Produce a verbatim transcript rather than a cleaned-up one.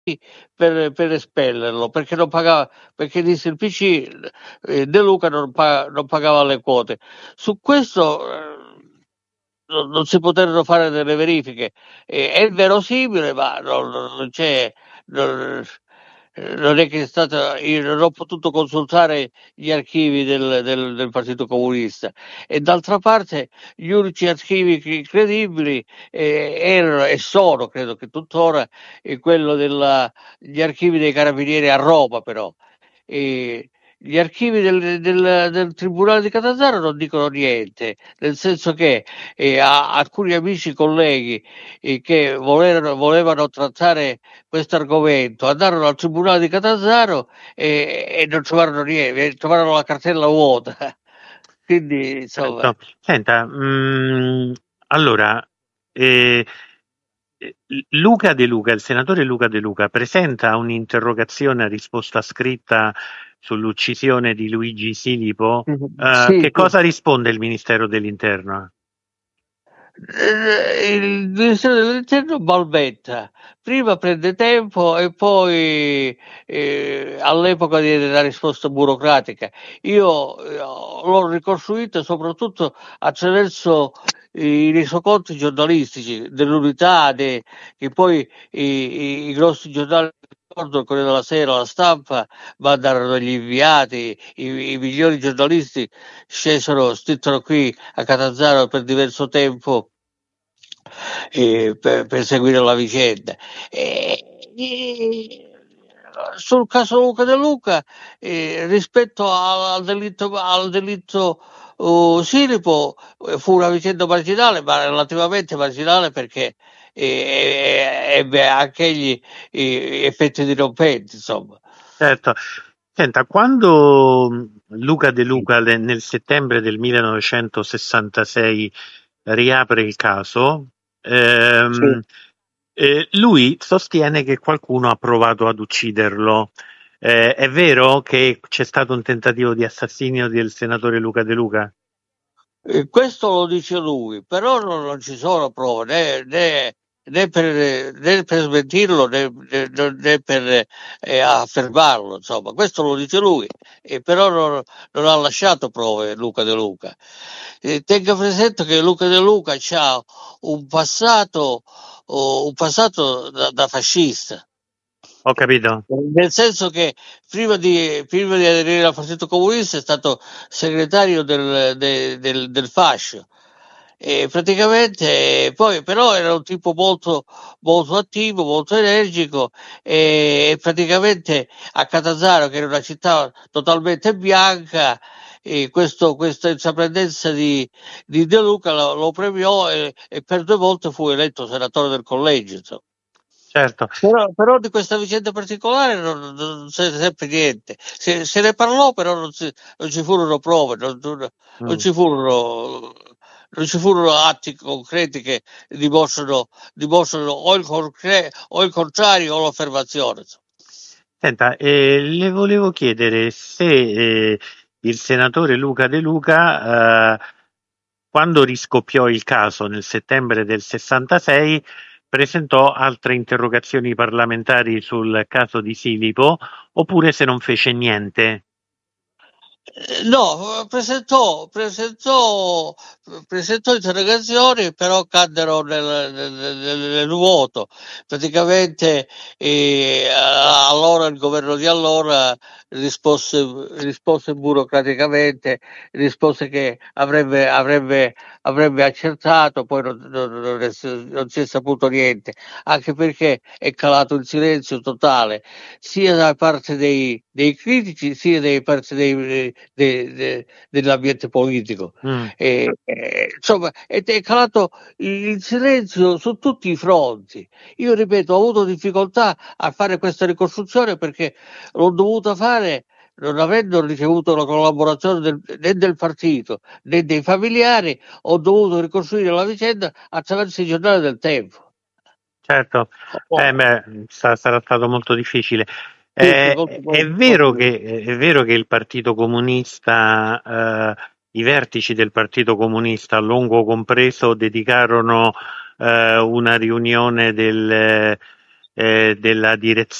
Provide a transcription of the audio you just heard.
per, per espellerlo, perché non pagava, perché disse il P C, eh, De Luca non, pa- non pagava le quote. Su questo eh, non, non si poterono fare delle verifiche. Eh, è verosimile, ma non, non c'è. Non, non è che è stata, io non ho potuto consultare gli archivi del, del, del Partito Comunista, e d'altra parte gli unici archivi cre- credibili eh, erano e sono, credo che tuttora, eh, quello della, gli archivi dei Carabinieri a Roma, però. E gli archivi del, del, del Tribunale di Catanzaro non dicono niente, nel senso che eh, a, alcuni amici colleghi eh, che volevano, volevano trattare questo argomento andarono al Tribunale di Catanzaro e, e non trovarono niente, trovarono la cartella vuota. Quindi, insomma. Certo. Senta, mh, allora, eh, eh, Luca De Luca, il senatore Luca De Luca, presenta un'interrogazione a risposta scritta sull'uccisione di Luigi Silipo. Eh, Sì, che cosa risponde il Ministero dell'Interno? eh, il Ministero dell'Interno balbetta, prima prende tempo e poi eh, all'epoca diede la risposta burocratica. Io eh, l'ho ricostruita soprattutto attraverso i resoconti giornalistici dell'Unità, de- che poi i, i- i grossi giornali, ricordo il Corriere della Sera, la Stampa, mandarono gli inviati, i, i migliori giornalisti scesero, stittero qui a Catanzaro per diverso tempo eh, per, per seguire la vicenda. E, e, sul caso Luca De Luca, eh, rispetto al, al delitto, al delitto uh, Silipo, eh, fu una vicenda marginale, ma relativamente marginale perché eh, ebbe anche egli eh, effetti dirompenti, insomma. Certo. Senta, quando mh, Luca De Luca le- nel settembre del millenovecentosessantasei riapre il caso, Sì. ehm, eh, lui sostiene che qualcuno ha provato ad ucciderlo. Eh, è vero che c'è stato un tentativo di assassinio del senatore Luca De Luca? Eh, questo lo dice lui, però non, non ci sono prove né, né- né per, né per smentirlo né, né- né per eh, affermarlo, insomma, questo lo dice lui, e però non, non ha lasciato prove Luca De Luca. Eh, tenga presente che Luca De Luca ha un passato, oh, un passato da, da fascista. Ho capito. Nel senso che prima di, prima di aderire al Partito Comunista è stato segretario del, de- del, del fascio, e praticamente poi però era un tipo molto, molto attivo, molto energico, e, e praticamente a Catanzaro, che era una città totalmente bianca, e questo, questa intraprendenza di, di De Luca lo, lo premiò, e, e per due volte fu eletto senatore del collegio, insomma. Certo. Però, però di questa vicenda particolare non, non si seppe niente. Se, se ne parlò, però non, si- non ci furono prove, non, non- non Mm. ci furono, non ci furono atti concreti che dimostrano, dimostrano o, il concre- o il contrario o l'affermazione. Senta, eh, le volevo chiedere se eh, il senatore Luca De Luca, eh, quando riscoppiò il caso nel settembre del sessantasei, presentò altre interrogazioni parlamentari sul caso di Silipo, oppure se non fece niente. Eh, No, presentò, presentò, presentò interrogazioni, però caddero nel, nel- nel- nel vuoto. Praticamente eh, allora il governo di allora rispose, rispose burocraticamente, rispose che avrebbe, avrebbe, avrebbe accertato, poi non, non- non è- non si è saputo niente, anche perché è calato il silenzio totale sia da parte dei, dei critici sia da parte dei, de- de- dell'ambiente politico. Mm. E, e, insomma, ed è calato il silenzio su tutti i fronti. Io ripeto, ho avuto difficoltà a fare questa ricostruzione perché l'ho dovuta fare non avendo ricevuto la collaborazione del, né del partito né dei familiari. Ho dovuto ricostruire la vicenda attraverso i giornali del tempo. Certo, eh, Oh, beh, sa- sarà stato molto difficile. sì, sì, Eh, molto, è molto, vero molto. che, è vero che il Partito Comunista, eh, i vertici del Partito Comunista, Longo compreso, dedicarono eh, una riunione del, eh, eh, della direzione